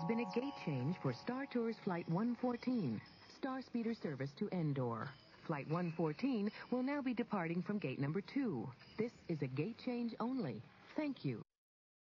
been a gate change for Star Tours Flight 114, Star Speeder service to Endor. Flight 114 will now be departing from gate number 2. This is a gate change only. Thank you.